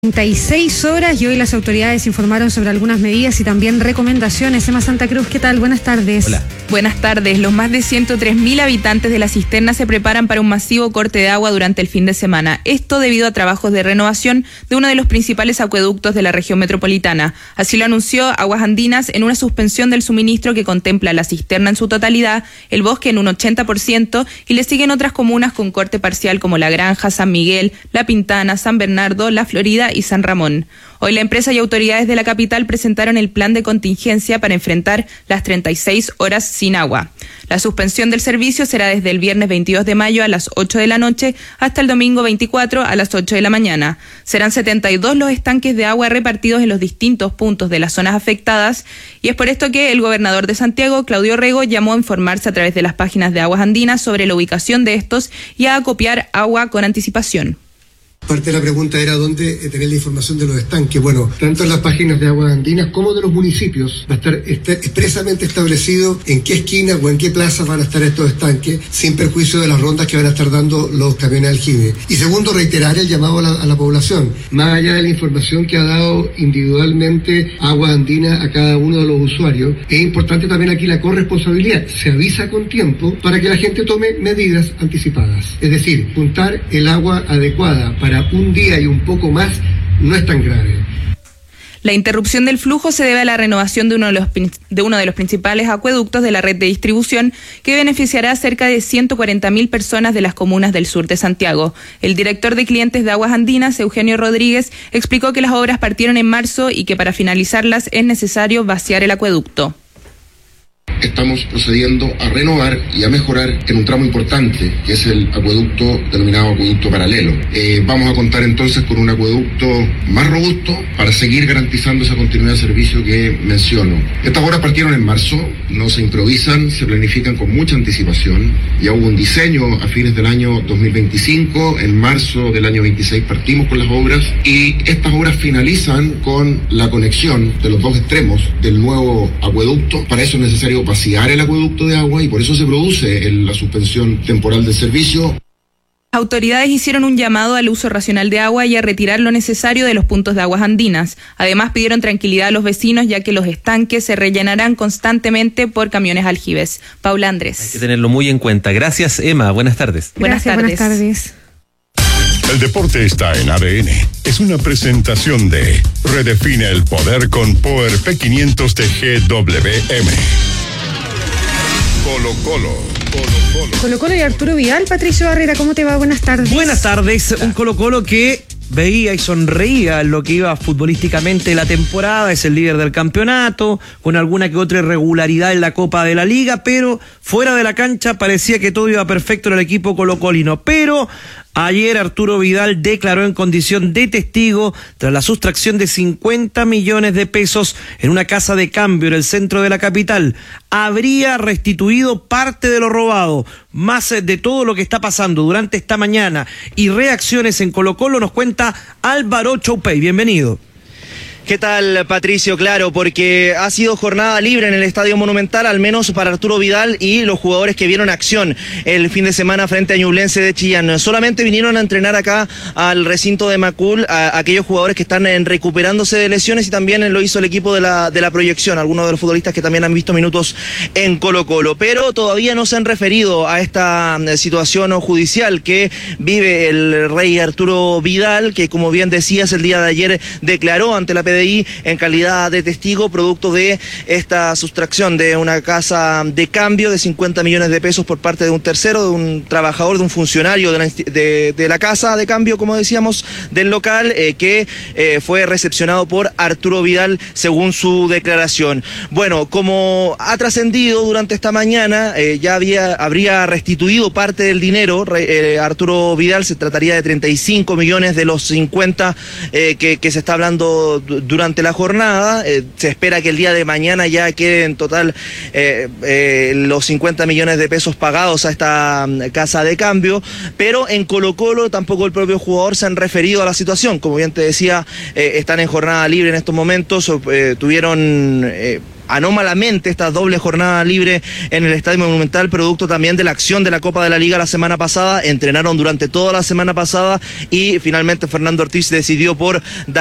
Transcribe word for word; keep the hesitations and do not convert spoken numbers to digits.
treinta y seis horas y hoy las autoridades informaron sobre algunas medidas y también recomendaciones. Emma Santa Cruz, ¿qué tal? Buenas tardes. Hola. Buenas tardes. Los más de ciento tres mil habitantes de la cisterna se preparan para un masivo corte de agua durante el fin de semana. Esto debido a trabajos de renovación de uno de los principales acueductos de la región metropolitana. Así lo anunció Aguas Andinas en una suspensión del suministro que contempla la cisterna en su totalidad, el Bosque en un ochenta por ciento y le siguen otras comunas con corte parcial como La Granja, San Miguel, La Pintana, San Bernardo, La Florida y San Ramón. Hoy la empresa y autoridades de la capital presentaron el plan de contingencia para enfrentar las treinta y seis horas sin agua. La suspensión del servicio será desde el viernes veintidós de mayo a las ocho de la noche hasta el domingo veinticuatro a las ocho de la mañana. Serán setenta y dos los estanques de agua repartidos en los distintos puntos de las zonas afectadas y es por esto que el gobernador de Santiago, Claudio Rego, llamó a informarse a través de las páginas de Aguas Andinas sobre la ubicación de estos y a acopiar agua con anticipación. Parte de la pregunta era dónde tener la información de los estanques. Bueno, tanto en las páginas de Aguas Andinas como de los municipios va a estar expresamente establecido en qué esquina o en qué plaza van a estar estos estanques, sin perjuicio de las rondas que van a estar dando los camiones de aljibe. Y segundo, reiterar el llamado a la, a la población. Más allá de la información que ha dado individualmente Aguas Andinas a cada uno de los usuarios, es importante también aquí la corresponsabilidad. Se avisa con tiempo para que la gente tome medidas anticipadas. Es decir, juntar el agua adecuada para Para un día y un poco más no es tan grave. La interrupción del flujo se debe a la renovación de uno de los, de uno de los principales acueductos de la red de distribución que beneficiará a cerca de ciento cuarenta mil personas de las comunas del sur de Santiago. El director de clientes de Aguas Andinas, Eugenio Rodríguez, explicó que las obras partieron en marzo y que para finalizarlas es necesario vaciar el acueducto. Estamos procediendo a renovar y a mejorar en un tramo importante, que es el acueducto denominado acueducto paralelo. Eh, vamos a contar entonces con un acueducto más robusto para seguir garantizando esa continuidad de servicio que menciono. Estas obras partieron en marzo, no se improvisan, se planifican con mucha anticipación. Ya hubo un diseño a fines del año dos mil veinticinco, en marzo del año veintiséis partimos con las obras y estas obras finalizan con la conexión de los dos extremos del nuevo acueducto. Para eso es necesario vaciar el acueducto de agua y por eso se produce el, la suspensión temporal del servicio. Autoridades hicieron un llamado al uso racional de agua y a retirar lo necesario de los puntos de Aguas Andinas. Además, pidieron tranquilidad a los vecinos, ya que los estanques se rellenarán constantemente por camiones aljibes. Paula Andrés. Hay que tenerlo muy en cuenta. Gracias, Emma. Buenas tardes. Buenas Gracias, tardes. Buenas tardes. El deporte está en A D N. Es una presentación de Redefine el poder con Power P quinientos de G W M. Colo Colo. Colo Colo. Colo Colo y Arturo Vidal. Patricio Barrera, ¿cómo te va? Buenas tardes. Buenas tardes. Un Colo Colo que veía y sonreía en lo que iba futbolísticamente la temporada, es el líder del campeonato, con alguna que otra irregularidad en la Copa de la Liga, pero fuera de la cancha parecía que todo iba perfecto en el equipo colocolino, pero ayer Arturo Vidal declaró en condición de testigo tras la sustracción de cincuenta millones de pesos en una casa de cambio en el centro de la capital. Habría restituido parte de lo robado. Más de todo lo que está pasando durante esta mañana y reacciones en Colo Colo nos cuenta Álvaro Choupey. Bienvenido. ¿Qué tal, Patricio? Claro, porque ha sido jornada libre en el Estadio Monumental, al menos para Arturo Vidal y los jugadores que vieron acción el fin de semana frente a Ñublense de Chillán. Solamente vinieron a entrenar acá al recinto de Macul a aquellos jugadores que están en recuperándose de lesiones y también lo hizo el equipo de la, de la proyección, algunos de los futbolistas que también han visto minutos en Colo Colo, pero todavía no se han referido a esta situación judicial que vive el rey Arturo Vidal, que como bien decías el día de ayer declaró ante la P D I en calidad de testigo producto de esta sustracción de una casa de cambio de cincuenta millones de pesos por parte de un tercero, de un trabajador, de un funcionario de la, de, de la casa de cambio, como decíamos, del local, eh, que eh, fue recepcionado por Arturo Vidal según su declaración. Bueno, como ha trascendido durante esta mañana, eh, ya había, habría restituido parte del dinero, eh, Arturo Vidal, se trataría de treinta y cinco millones de los cincuenta eh, que, que se está hablando durante la jornada. Eh, se espera que el día de mañana ya queden en total eh, eh, los cincuenta millones de pesos pagados a esta um, casa de cambio, pero en Colo Colo tampoco el propio jugador se han referido a la situación. Como bien te decía, eh, están en jornada libre en estos momentos, eh, tuvieron... Eh, anómalamente esta doble jornada libre en el Estadio Monumental, producto también de la acción de la Copa de la Liga la semana pasada. Entrenaron durante toda la semana pasada y finalmente Fernando Ortiz decidió por dar